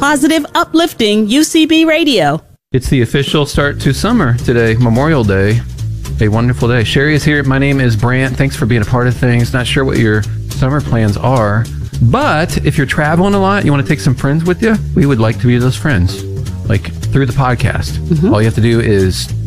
positive, uplifting UCB radio. It's the official start to summer today, Memorial Day. A wonderful day. Sherry is here. My name is Brant. Thanks for being a part of things. Not sure what your summer plans are, but if you're traveling a lot, you want to take some friends with you, we would like to be those friends, like through the podcast. All you have to do is